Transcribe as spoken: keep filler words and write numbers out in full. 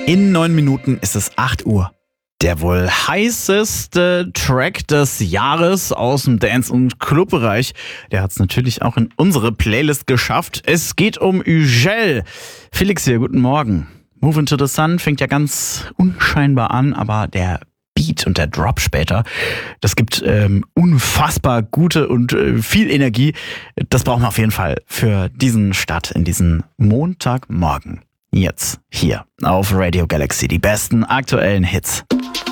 In neun Minuten ist es acht Uhr. Der wohl heißeste Track des Jahres aus dem Dance- und Clubbereich, der hat es natürlich auch in unsere Playlist geschafft. Es geht um Ugel. Felix hier, guten Morgen. Move into the Sun fängt ja ganz unscheinbar an, aber der Beat und der Drop später, das gibt ähm, unfassbar gute und äh, viel Energie. Das brauchen wir auf jeden Fall für diesen Start in diesen Montagmorgen. Jetzt hier auf Radio Galaxy, die besten aktuellen Hits.